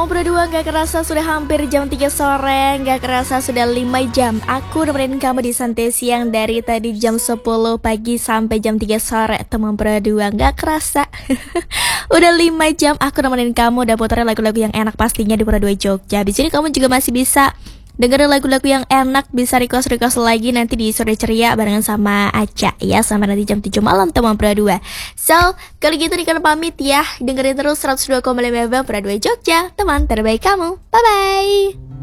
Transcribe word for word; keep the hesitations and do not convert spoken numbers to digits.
Teman berdua, gak kerasa sudah hampir jam tiga sore. Gak kerasa sudah lima jam aku nemenin kamu di Santai Siang. Dari tadi jam sepuluh pagi sampai jam tiga sore. Teman berdua, gak kerasa udah lima jam aku nemenin kamu. Udah puterin lagu-lagu yang enak pastinya di Pura dua Jogja. Di sini kamu juga masih bisa dengerin lagu-lagu yang enak. Bisa request-request lagi nanti di Sore Ceria barengan sama Aca ya, sampai nanti jam tujuh malam teman Pura dua. So, kali gitu nih kan pamit ya. Dengerin terus seratus dua koma lima F M Pura dua Jogja, teman terbaik kamu. Bye-bye.